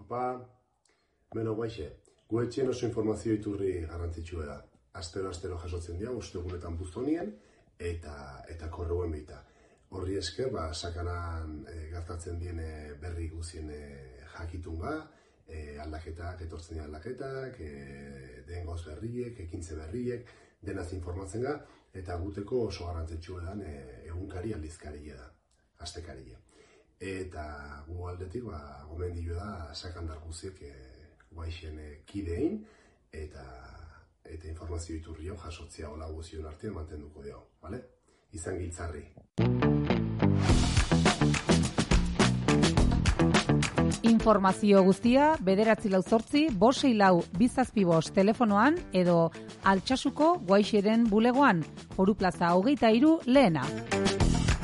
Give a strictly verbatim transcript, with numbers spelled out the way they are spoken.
pa. Beno, guaixe, gu etxien oso informazio iturri garrantzitsua da. Astero-astero jasotzen dira, ostegunetan buztonien, eta, eta korreuen bita. Horri esker, ba, sakanan e, gertatzen diene berri guzien e, jakitunga, e, aldaketak, etortzen dira aldaketak, e, den gauz berriek, ekintze berriek, denaz informatzen ga, eta guteko oso garrantzitsua da e, egunkari aldizkaria da, astekaria. Eta gu aldetik, ba, gomendio da sakandar guziek e, guaixen e, kidein, eta, eta informazio iturri hau jasotzea hola guzion artean mantenduko dugu, bale? Izan giltzarri. Informazio guztia bederatzi lau zortzi, bosei lau bizazpi bost telefonoan edo Altsasuko Guaixeren bulegoan, Foru Plaza hogeita hiru lehena.